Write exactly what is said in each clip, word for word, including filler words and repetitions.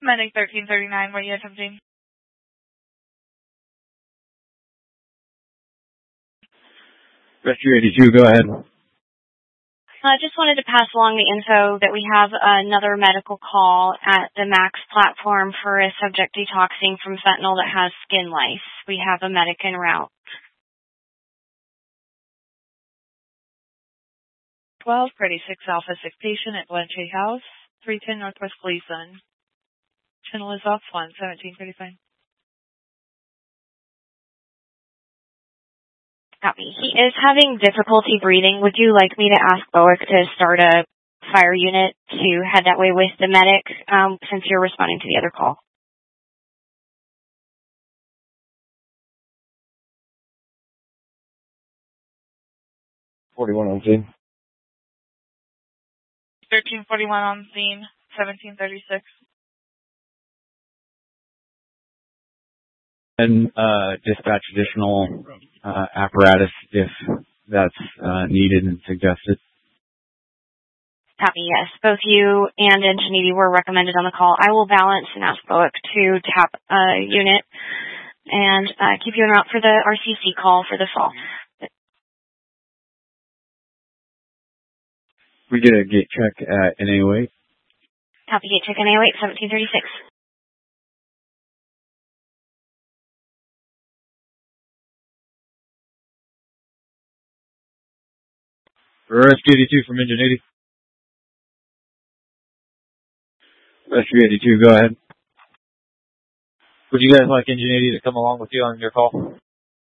Medic thirteen thirty-nine, what are you attempting? Rescue eighty-two, go ahead. I uh, just wanted to pass along the info that we have another medical call at the MAX platform for a subject detoxing from fentanyl that has skin lice. We have a medic en route. twelve, thirty-six Alpha six patient at Blanche House, three ten Northwest Gleason. Channel is off one, seventeen thirty-five. Copy. He is having difficulty breathing. Would you like me to ask BOIC to start a fire unit to head that way with the medic um, since you're responding to the other call? forty-one on scene. thirteen forty-one on scene, seventeen thirty-six. And uh, dispatch additional uh, apparatus if that's uh, needed and suggested. Copy, yes. Both you and Ingenuity were recommended on the call. I will balance and ask BOIC to tap a unit and uh, keep you en route for the R C C call for the fall. We get a gate check at N A O eight. Copy, gate check N A O eight, seventeen thirty-six. Rescue eighty-two from Engine eighty. Rescue eighty-two, go ahead. Would you guys like Engine eighty to come along with you on your call?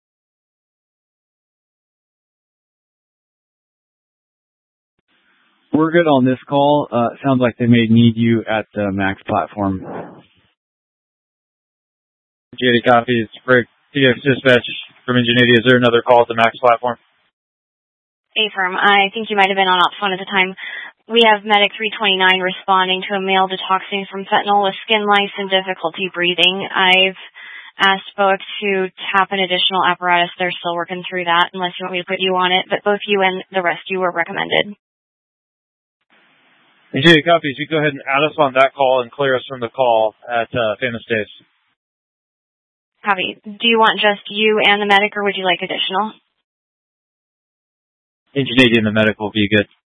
We're good on this call. Uh, sounds like they may need you at the MAX platform. Engine eighty copies. Break T X dispatch from Engine eighty. Is there another call at the MAX platform? A-firm. I think you might have been on Ops one at the time. We have Medic three twenty-nine responding to a male detoxing from fentanyl with skin lice and difficulty breathing. I've asked BOIC to tap an additional apparatus. They're still working through that unless you want me to put you on it, but both you and the rescue were recommended. Engine eighty copies. You go ahead and add us on that call and clear us from the call at uh, Famous Days. Copy. Do you want just you and the medic, or would you like additional? Engine eighty and the medic will be good.